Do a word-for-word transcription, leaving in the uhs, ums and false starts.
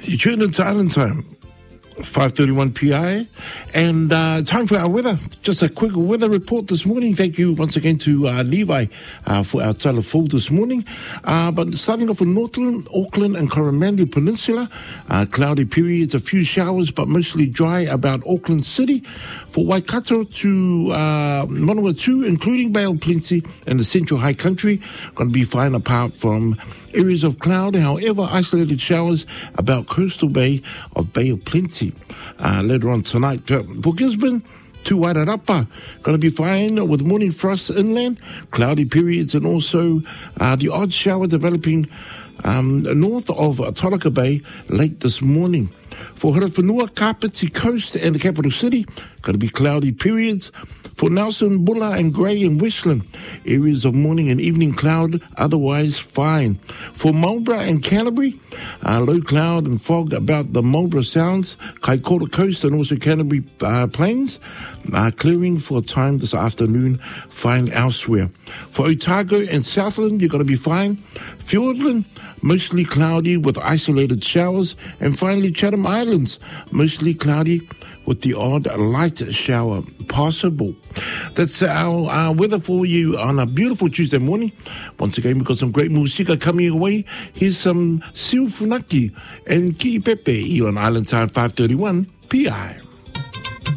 You tune into Island Time, five thirty-one P I, and uh, time for our weather. Just a quick weather report this morning. Thank you once again to uh, Levi uh, for our telephone this morning. Uh, but starting off in Northland, Auckland and Coromandel Peninsula, uh, cloudy periods, a few showers, but mostly dry about Auckland City. For Waikato to uh, Manawatu, including Bay of Plenty and the Central High Country, going to be fine apart from areas of cloud. However, isolated showers about coastal bay of Bay of Plenty. Uh, later on tonight, uh, for Gisborne to Wairarapa, going to be fine with morning frost inland, cloudy periods, and also uh, the odd shower developing um, north of Tolaka Bay late this morning. For Hurawhenua, Kapiti Coast and the capital city, going to be cloudy periods. For Nelson, Bulla and Grey and Westland, areas of morning and evening cloud, otherwise fine. For Marlborough and Canterbury, uh, low cloud and fog about the Marlborough Sounds, Kaikoura Coast and also Canterbury uh, Plains, uh, clearing for a time this afternoon, fine elsewhere. For Otago and Southland, you're going to be fine. Fiordland, mostly cloudy with isolated showers. And finally, Chatham Islands, mostly cloudy with the odd light shower possible. That's our, our weather for you on a beautiful Tuesday morning. Once again, we've got some great musika coming away. Here's some Sil Funaki and Ki Pepe here on Island Time five thirty-one P I.